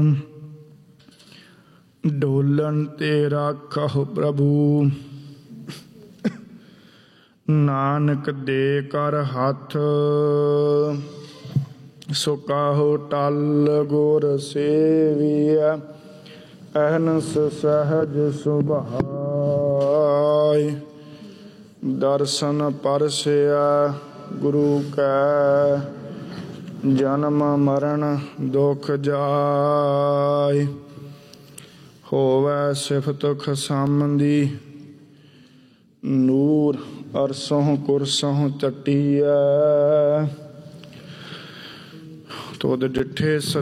ਡੋਲਣ ਤੇ ਰਾਖਹੁ ਪ੍ਰਭੂ। ਨਾਨਕ ਦੇ ਕਰ ਹੱਥ ਸੋ ਕਾਹੂ ਟਲ ਗੁਰ ਸੇਵੀਐ। ਅਹਨਸ ਸਹਿਜ ਸੁਭਾਇ ਦਰਸ਼ਨ ਪਰਸਿਆ ਗੁਰੂ ਕੈ। ਜਨਮ ਮਰਨ ਦੁਖ ਜਾਇ ਹੋਵੈ ਸਿਫਤ ਖਸਮ ਦੀ। ਨੂਰ ਅਰਸੋਂ ਕੁਰਸੋਂ ਚੱਟੀਐ ਤੁਧ ਡਿਠੇ